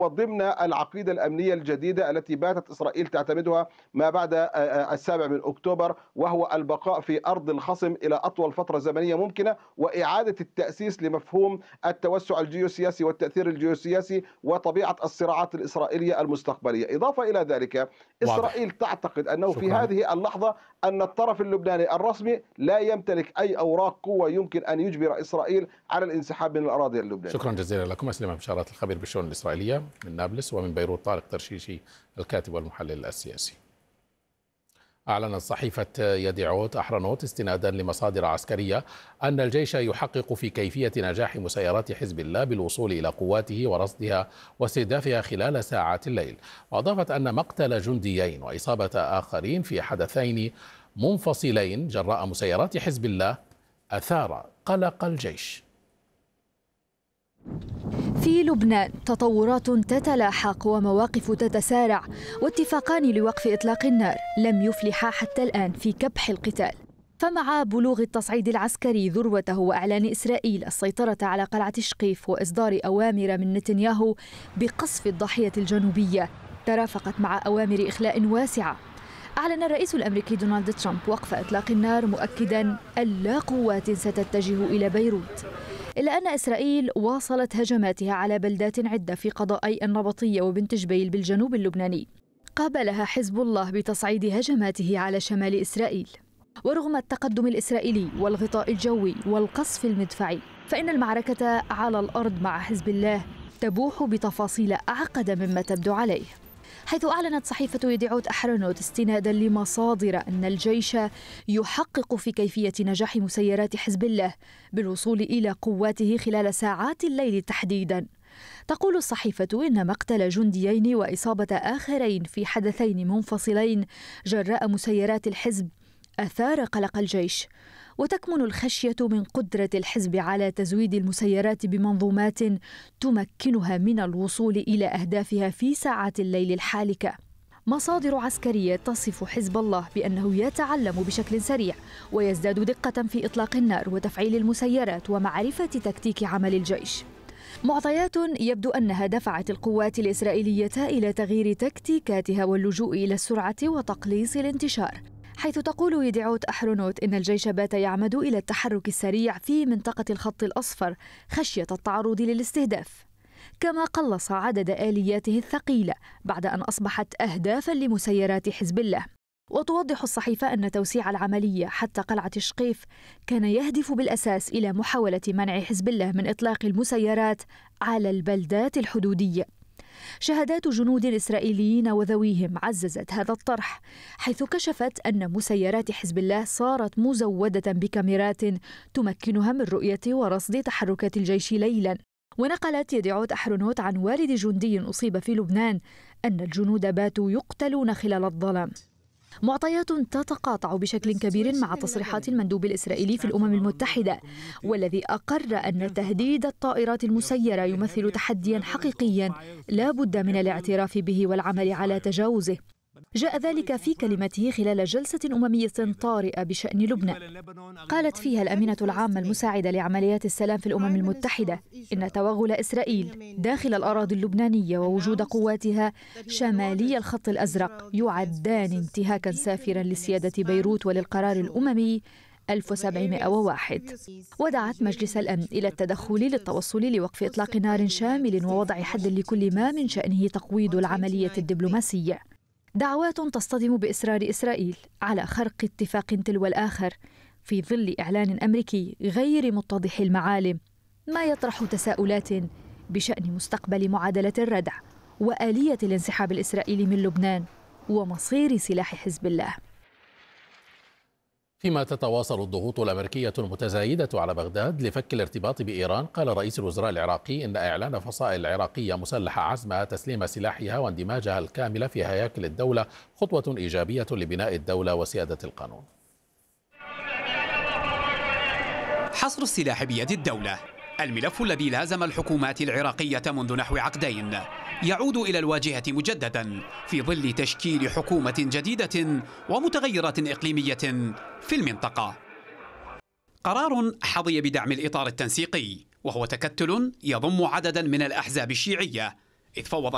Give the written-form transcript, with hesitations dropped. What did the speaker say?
وضمن العقيدة الأمنية الجديدة التي باتت إسرائيل تعتمدها ما بعد 7 أكتوبر، وهو البقاء في أرض الخصم إلى أطول فترة زمنية ممكنة، وإعادة التأسيس لمفهوم التوسع الجيوسياسي والتأثير الجيوسياسي وطبيعة الصراعات الإسرائيلية المستقبلية. إضافة إلى ذلك، واضح. إسرائيل تعتقد أنه في شكرا. هذه اللحظة أن الطرف اللبناني الرسمي لا يمتلك أي أوراق قوة يمكن أن يجبر إسرائيل على الانسحاب من الأراضي اللبنانية. شكرا جزيلا لكم سليمان بشارات، الخبير بالشؤون الإسرائيلية من نابلس، ومن بيروت طارق ترشيشي الكاتب والمحلل السياسي. أعلنت صحيفة يديعوت أحرنوت استنادا لمصادر عسكرية أن الجيش يحقق في كيفية نجاح مسيرات حزب الله بالوصول إلى قواته ورصدها واستهدافها خلال ساعات الليل، وأضافت أن مقتل جنديين وإصابة آخرين في حدثين منفصلين جراء مسيرات حزب الله أثار قلق الجيش. في لبنان تطورات تتلاحق ومواقف تتسارع، واتفاقان لوقف إطلاق النار لم يفلحا حتى الآن في كبح القتال. فمع بلوغ التصعيد العسكري ذروته وإعلان إسرائيل السيطرة على قلعة شقيف وإصدار أوامر من نتنياهو بقصف الضاحية الجنوبية، ترافقت مع أوامر إخلاء واسعة. أعلن الرئيس الأمريكي دونالد ترامب وقف إطلاق النار، مؤكداً أن لا قوات ستتجه إلى بيروت، إلا أن إسرائيل واصلت هجماتها على بلدات عدة في قضائي النبطية وبنت جبيل بالجنوب اللبناني. قابلها حزب الله بتصعيد هجماته على شمال إسرائيل. ورغم التقدم الإسرائيلي والغطاء الجوي والقصف المدفعي، فإن المعركة على الأرض مع حزب الله تبوح بتفاصيل أعقد مما تبدو عليه، حيث أعلنت صحيفة يديعوت أحرنوت استنادا لمصادر أن الجيش يحقق في كيفية نجاح مسيرات حزب الله بالوصول إلى قواته خلال ساعات الليل تحديدا. تقول الصحيفة إن مقتل جنديين وإصابة آخرين في حدثين منفصلين جراء مسيرات الحزب أثار قلق الجيش، وتكمن الخشية من قدرة الحزب على تزويد المسيرات بمنظومات تمكنها من الوصول إلى أهدافها في ساعات الليل الحالكة. مصادر عسكرية تصف حزب الله بأنه يتعلم بشكل سريع ويزداد دقة في إطلاق النار وتفعيل المسيرات ومعرفة تكتيك عمل الجيش، معطيات يبدو أنها دفعت القوات الإسرائيلية إلى تغيير تكتيكاتها واللجوء إلى السرعة وتقليص الانتشار، حيث تقول يديعوت أحرنوت إن الجيش بات يعمد إلى التحرك السريع في منطقة الخط الأصفر خشية التعرض للاستهداف، كما قلص عدد آلياته الثقيلة بعد أن أصبحت أهدافا لمسيرات حزب الله. وتوضح الصحيفة أن توسيع العملية حتى قلعة شقيف كان يهدف بالأساس إلى محاولة منع حزب الله من إطلاق المسيرات على البلدات الحدودية. شهادات جنود إسرائيليين وذويهم عززت هذا الطرح، حيث كشفت أن مسيرات حزب الله صارت مزودة بكاميرات تمكنها من رؤية ورصد تحركات الجيش ليلاً. ونقلت يديعوت أحرنوت عن والد جندي أصيب في لبنان أن الجنود باتوا يقتلون خلال الظلام، معطيات تتقاطع بشكل كبير مع تصريحات المندوب الإسرائيلي في الأمم المتحدة، والذي أقر أن تهديد الطائرات المسيرة يمثل تحديا حقيقيا لا بد من الاعتراف به والعمل على تجاوزه. جاء ذلك في كلمته خلال جلسة أممية طارئة بشأن لبنان، قالت فيها الأمينة العامة المساعدة لعمليات السلام في الأمم المتحدة إن توغل إسرائيل داخل الأراضي اللبنانية ووجود قواتها شمالي الخط الأزرق يعدان انتهاكا سافرا لسيادة بيروت وللقرار الأممي 1701. ودعت مجلس الأمن إلى التدخل للتوصل لوقف إطلاق نار شامل ووضع حد لكل ما من شأنه تقويض العملية الدبلوماسية. دعوات تصطدم بإصرار إسرائيل على خرق اتفاق تلو الآخر في ظل إعلان أمريكي غير متضح المعالم، ما يطرح تساؤلات بشأن مستقبل معادلة الردع وآلية الانسحاب الإسرائيلي من لبنان ومصير سلاح حزب الله. فيما تتواصل الضغوط الأمريكية المتزايدة على بغداد لفك الارتباط بإيران، قال رئيس الوزراء العراقي إن إعلان فصائل عراقية مسلحة عزمها تسليم سلاحها واندماجها الكامل في هياكل الدولة خطوة إيجابية لبناء الدولة وسيادة القانون. حصر السلاح بيد الدولة، الملف الذي لازم الحكومات العراقية منذ نحو عقدين، يعود إلى الواجهة مجددا في ظل تشكيل حكومة جديدة ومتغيرات إقليمية في المنطقة. قرار حظي بدعم الإطار التنسيقي، وهو تكتل يضم عددا من الأحزاب الشيعية، إذ فوض